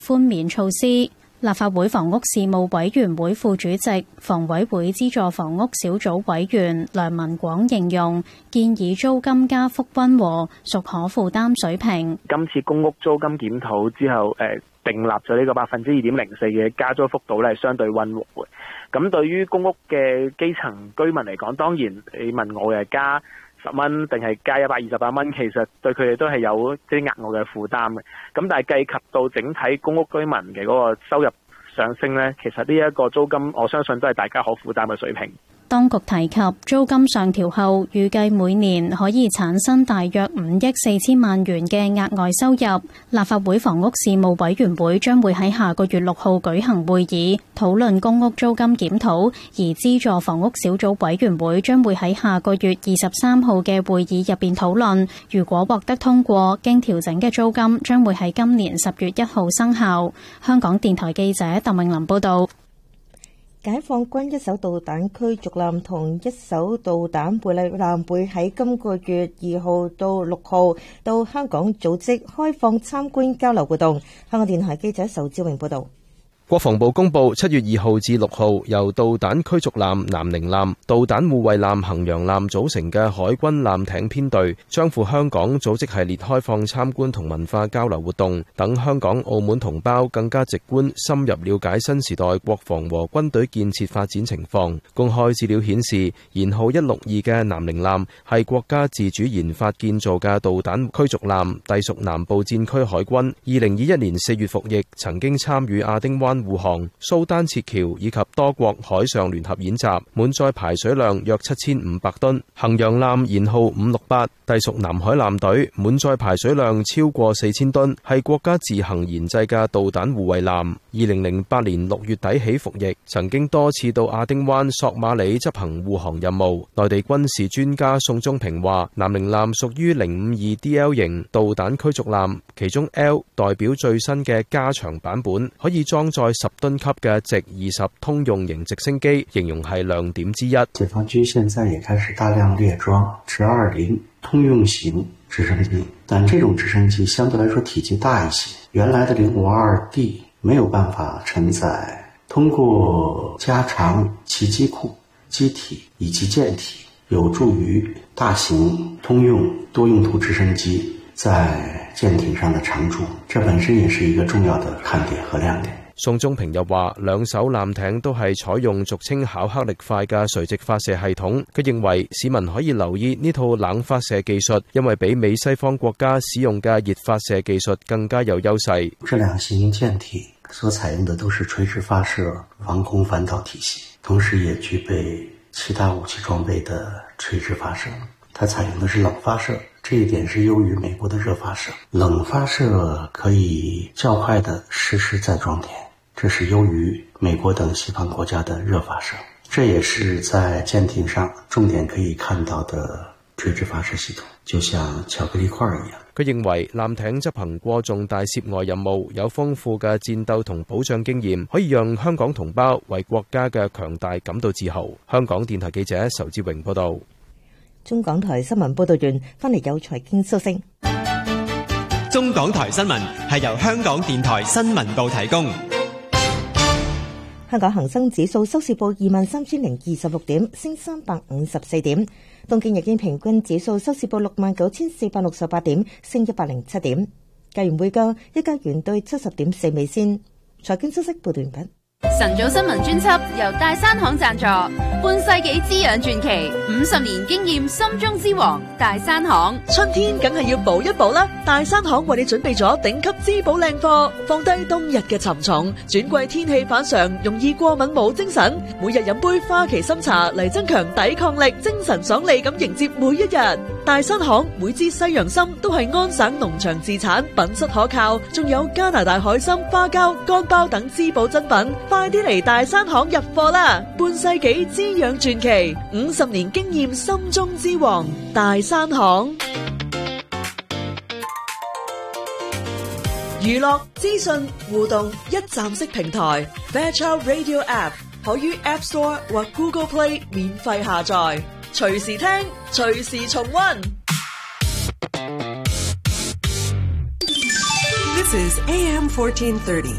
寬免措施。立法會房屋事務委員會副主席、房委會資助房屋小組委員梁文廣形容，建議租金加幅溫和，屬可負擔水平。 今次公屋租金檢討之後，訂立咗呢個2.04%嘅加租幅度咧，係相對溫和嘅。咁對於公屋嘅基層居民嚟講，當然你問我嘅加10蚊定係加128蚊，其實對佢哋都係有啲額外嘅負擔嘅。咁但係計及到整體公屋居民嘅嗰個收入上升呢，其實呢一個租金我相信都係大家可負擔嘅水平。 當局提及租金上調後，預計每年可以產生大約5億4千萬元嘅額外收入。立法會房屋事務委員會將會喺下個月6號舉行會議，討論公屋租金檢討，而資助房屋小組委員會將會喺下個月23號嘅會議入邊討論。如果獲得通過，經調整嘅租金將會喺今年10月1號生效。香港電台記者鄧穎琳報道。 解放軍一艘導彈驅逐艦同一艘導彈護衛艦會喺今個月2號到6號到香港組織開放參觀交流活動。香港電台記者仇志榮報道。 國防部公布7月2號至6號由導彈驅逐艦南寧艦、導彈護衛艦衡陽艦組成嘅海軍艦艇編隊，將赴香港組織系列開放參觀同文化交流活動，等香港、澳門同胞更加直觀深入了解新時代國防和軍隊建設發展情況。公開資料顯示，舷號162嘅南寧艦係國家自主研發建造嘅導彈驅逐艦，隸屬南部戰區海軍。2021年4月服役，曾經參與亞丁灣護航、蘇丹撤僑以及多國海上聯合演習，滿載排水量約7500噸。衡陽艦舷號568，隸屬南海艦隊，滿載排水量超過4000噸，係國家自行研製嘅導彈護衛艦。2008年6月底起服役，曾經多次到亞丁灣、索馬里執行護航任務。內地軍事專家宋忠平話，南寧艦屬於052DL 型導彈驅逐艦，其中 L 代表最新嘅加長版本，可以裝載10噸級嘅直20通用型直升機，形容係亮點之一。 解放軍現在也開始大量列裝直20通用型直升機，但這種直升機相對來說體積大一些，原來的052D 沒有辦法承載。通過加長其機庫、機體以及艦體，有助於大型通用多用途直升機在艦艇上的常駐，這本身也是一個重要的看點和亮點。 宋忠平又話，兩艘艦艇都係採用俗稱巧克力塊嘅垂直發射系統。佢認為市民可以留意呢套冷發射技術，因為比美西方國家使用嘅熱發射技術更加有優勢。 這兩型艦艇所採用的都是垂直發射防空反導體系，同時也具備其他武器裝備的垂直發射。它採用的是冷發射，這一點是優於美國的熱發射。冷發射可以較快的實施再裝填，這是優於美國等西方國家的熱發射。這也是在艦艇上重點可以看到的垂直發射系統，就像巧克力塊一樣。 佢認為艦艇執行過重大涉外任務，有豐富嘅戰鬥同保障經驗，可以讓香港同胞為國家嘅強大感到自豪。香港電台記者仇志榮報道。 中港台新聞報道完，翻嚟有財經消息。 中港台新聞係由香港電台新聞部提供。 香港恒生指數收市報23,026點，升354點。東京日經平均指數收市報69,468點，升107點。加元匯價，一加元兌70.4美仙。財經消息報道完畢。 晨早新聞專輯由大山行贊助，半世紀滋養傳奇，50年經驗心中之王大山行。 春天梗係要補一補啦，大山行為你準備咗頂級滋補靚貨，放低冬日嘅沉重，轉季天氣反常，容易過敏冇精神，每日飲杯花旗參茶嚟增強抵抗力，精神爽利咁迎接每一日。大山行每支西洋參都係安省農場自產，品質可靠，仲有加拿大海參、花膠、乾包等滋補珍品。快啲嚟大山行入貨啦！半世紀滋養傳奇，50年經驗心中之王，大山行。娛樂資訊互動一站式平台 Fairchild Radio App 可於 App Store 或 Google Play 免費下載，隨時聽，隨時重溫。 This is AM 1430.